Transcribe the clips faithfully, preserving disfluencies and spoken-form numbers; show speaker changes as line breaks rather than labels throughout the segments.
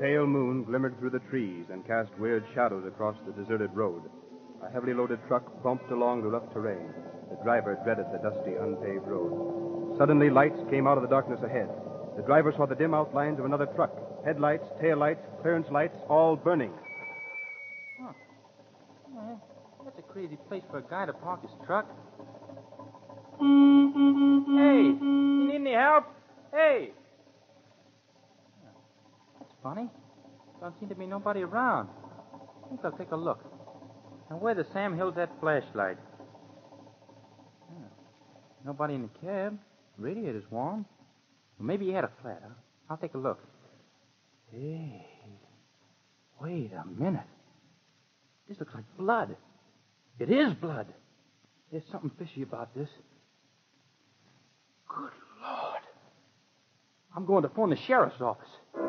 pale moon glimmered through the trees and cast weird shadows across the deserted road. A heavily loaded truck bumped along the rough terrain. The driver dreaded the dusty, unpaved road. Suddenly, lights came out of the darkness ahead. The driver saw the dim outlines of another truck. Headlights, taillights, clearance lights, all burning.
Huh. Yeah, that's a crazy place for a guy to park his truck. Hey, you need any help? Hey! That's funny. Don't seem to be nobody around. I think I'll take a look. And where the Sam Hill's that flashlight? Yeah. Nobody in the cab. Radiator's warm. Well, maybe he had a flat. Huh? I'll take a look. Hey, wait a minute. This looks like blood. It is blood. There's something fishy about this. Good Lord. I'm going to phone the sheriff's office.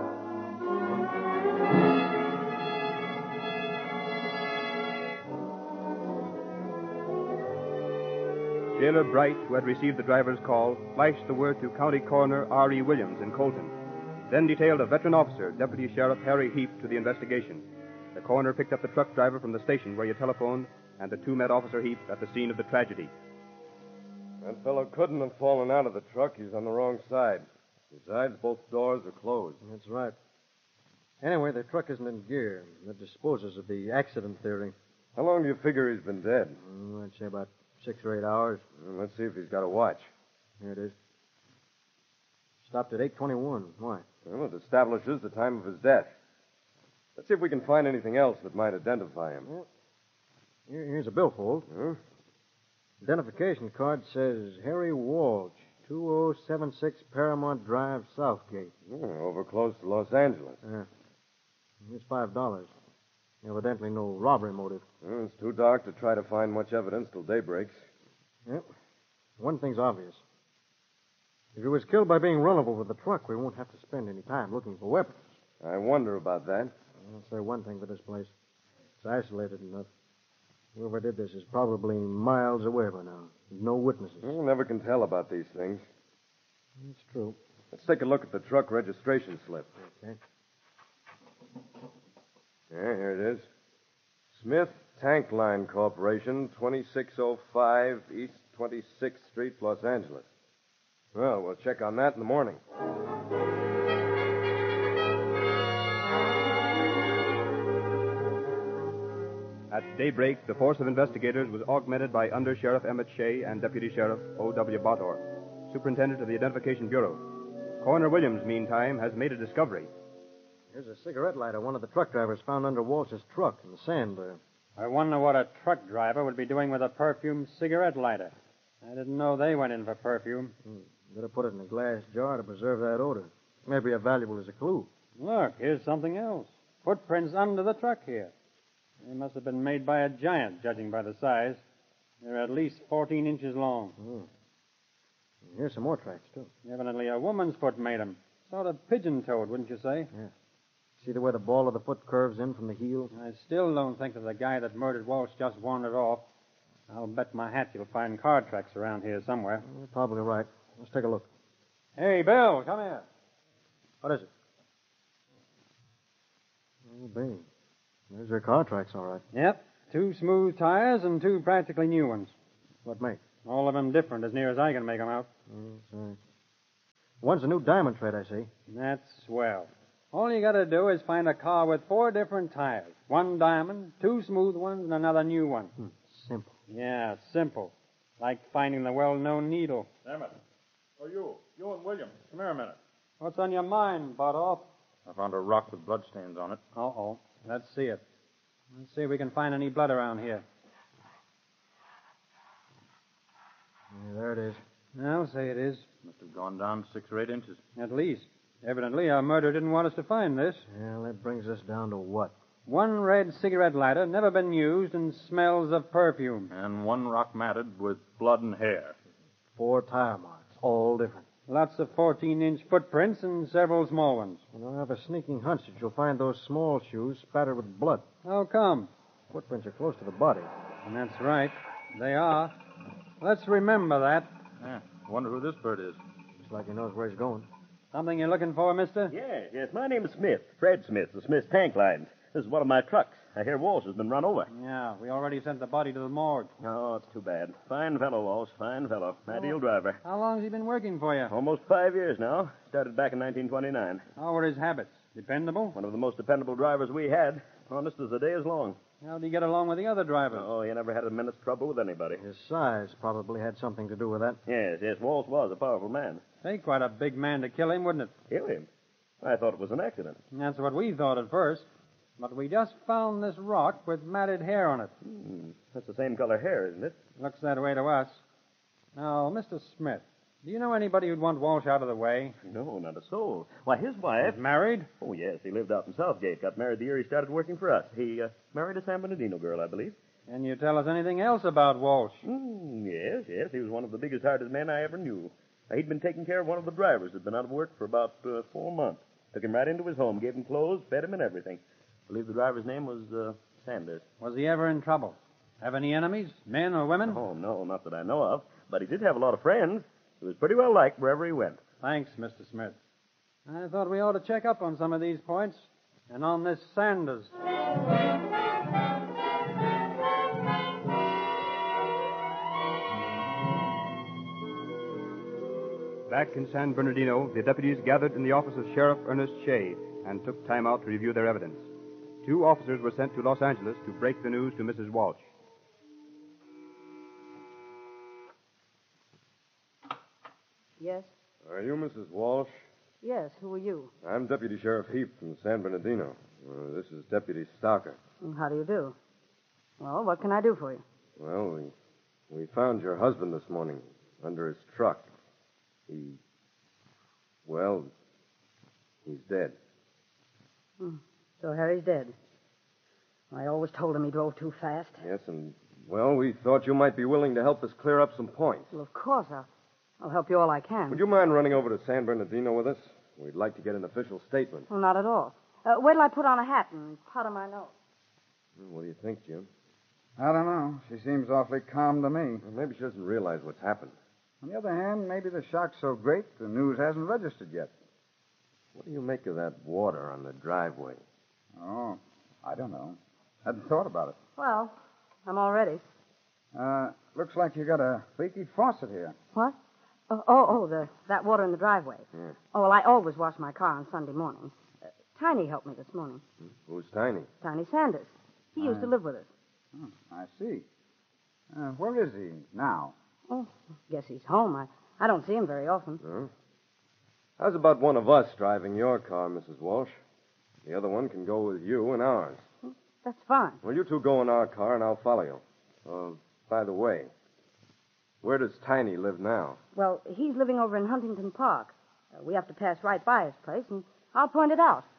Jailer Bright, who had received the driver's call, flashed the word to County Coroner R E. Williams in Colton, then detailed a veteran officer, Deputy Sheriff Harry Heap, to the investigation. The coroner picked up the truck driver from the station where he telephoned, and the two met Officer Heap at the scene of the tragedy.
That fellow couldn't have fallen out of the truck. He's on the wrong side. Besides, both doors are closed.
That's right. Anyway, the truck isn't in gear. That disposes of the accident theory.
How long do you figure he's been dead?
Mm, I'd say about six or eight hours.
Well, let's see if he's got a watch.
Here it is. Stopped at eight twenty-one. Why?
Well, it establishes the time of his death. Let's see if we can find anything else that might identify him.
Well, here, here's a billfold.
Huh?
Identification card says Harry Walsh, two oh seven six Paramount Drive, Southgate.
Oh, over close to Los Angeles.
Uh, here's five dollars. Evidently no robbery motive.
Well, it's too dark to try to find much evidence till day breaks.
Yep. One thing's obvious. If he was killed by being run over with the truck, we won't have to spend any time looking for weapons.
I wonder about that.
I'll say one thing for this place. It's isolated enough. Whoever did this is probably miles away by now. No witnesses.
You never can tell about these things.
That's true.
Let's take a look at the truck registration slip.
Okay.
Yeah, here it is. Smith Tank Line Corporation, twenty-six oh five East twenty-sixth Street, Los Angeles. Well, we'll check on that in the morning.
At daybreak, the force of investigators was augmented by Under Sheriff Emmett Shea and Deputy Sheriff O W. Botor, Superintendent of the Identification Bureau. Coroner Williams, meantime, has made a discovery.
Here's a cigarette lighter one of the truck drivers found under Walsh's truck in the sand there.
I wonder what a truck driver would be doing with a perfumed cigarette lighter. I didn't know they went in for perfume.
Hmm. Better put it in a glass jar to preserve that odor. Maybe as valuable as a clue.
Look, here's something else. Footprints under the truck here. They must have been made by a giant, judging by the size. They're at least fourteen inches long.
Oh. Here's some more tracks, too.
Evidently a woman's foot made them. Sort of pigeon-toed, wouldn't you say?
Yeah. See the way the ball of the foot curves in from the heel?
I still don't think that the guy that murdered Walsh just wandered off. I'll bet my hat you'll find car tracks around here somewhere.
You're probably right. Let's take a look.
Hey, Bill, come here.
What is it? Oh, Bing. There's your car tracks, all right.
Yep, two smooth tires and two practically new ones.
What make?
All of them different, as near as I can make them out.
Oh, sorry. One's a new diamond tread, I see.
That's swell. All you gotta do is find a car with four different tires. One diamond, two smooth ones, and another new one.
Hmm. Simple.
Yeah, simple. Like finding the well-known needle.
Emmett. Oh, you. You and Williams. Come here a minute.
What's on your mind, Butoff?
I found a rock with bloodstains on it.
Uh-oh. Let's see it. Let's see if we can find any blood around here.
Yeah, there it is.
I'll say it is.
Must have gone down six or eight inches.
At least. Evidently, our murderer didn't want us to find this.
Well, that brings us down to what?
One red cigarette lighter, never been used, and smells of perfume.
And one rock matted with blood and hair.
Four tire marks, all different.
Lots of fourteen-inch footprints and several small ones.
And I have a sneaking hunch that you'll find those small shoes spattered with blood.
How come?
Footprints are close to the body.
And that's right. They are. Let's remember that.
Yeah. Wonder who this bird is.
Looks like he knows where he's going.
Something you're looking for, mister?
Yes, yes. My name is Smith, Fred Smith, the Smith Tank Lines. This is one of my trucks. I hear Walsh has been run over.
Yeah, we already sent the body to the morgue.
Oh, it's too bad. Fine fellow, Walsh. Fine fellow. Ideal driver.
How long has he been working for you?
Almost five years now. Started back in nineteen twenty-nine.
How were his habits? Dependable?
One of the most dependable drivers we had. Honest as the day is long.
How did he get along with the other drivers?
Oh, he never had a minute's trouble with anybody.
His size probably had something to do with that.
Yes, yes, Walsh was a powerful man.
Take quite a big man to kill him, wouldn't it?
Kill him? I thought it was an accident.
That's what we thought at first. But we just found this rock with matted hair on it.
Hmm. That's the same color hair, isn't it?
Looks that way to us. Now, Mister Smith, do you know anybody who'd want Walsh out of the way?
No, not a soul. Why, his wife...
He's married?
Oh, yes, he lived out in Southgate. Got married the year he started working for us. He uh, married a San Bernardino girl, I believe.
Can you tell us anything else about Walsh?
Mm, yes, yes. He was one of the biggest-hearted men I ever knew. Uh, he'd been taking care of one of the drivers who'd been out of work for about uh, four months. Took him right into his home, gave him clothes, fed him, and everything. I believe the driver's name was uh, Sanders.
Was he ever in trouble? Have any enemies, men or women?
Oh, no, not that I know of. But he did have a lot of friends. He was pretty well liked wherever he went.
Thanks, Mister Smith. I thought we ought to check up on some of these points. And on this Sanders.
Back in San Bernardino, the deputies gathered in the office of Sheriff Ernest Shea and took time out to review their evidence. Two officers were sent to Los Angeles to break the news to Missus Walsh.
Yes?
Are you Missus Walsh?
Yes, who are you?
I'm Deputy Sheriff Heap from San Bernardino. Uh, this is Deputy Stocker.
And how do you do? Well, what can I do for you?
Well, we, we found your husband this morning under his truck. He, well, he's dead.
Hmm. So Harry's dead. I always told him he drove too fast.
Yes, and, well, we thought you might be willing to help us clear up some points.
Well, of course, I'll, I'll help you all I can.
Would you mind running over to San Bernardino with us? We'd like to get an official statement.
Well, not at all. Uh, wait till I put on a hat and powder my nose.
What do you think, Jim?
I don't know. She seems awfully calm to me.
Well, maybe she doesn't realize what's happened.
On the other hand, maybe the shock's so great the news hasn't registered yet.
What do you make of that water on the driveway?
Oh, I don't know. Hadn't thought about it.
Well, I'm all ready.
Uh, looks like you got a leaky faucet here.
What? Oh, oh, oh the, that water in the driveway.
Yeah.
Oh, well, I always wash my car on Sunday morning. Uh, Tiny helped me this morning.
Who's Tiny?
Tiny Sanders. He used
I-
to live with us.
Oh, I see. Uh, where is he now?
Oh, guess he's home. I, I don't see him very often.
Huh? How's about one of us driving your car, Missus Walsh? The other one can go with you in ours.
That's fine.
Well, you two go in our car, and I'll follow you. Uh, by the way, where does Tiny live now?
Well, he's living over in Huntington Park. Uh, we have to pass right by his place, and I'll point it out.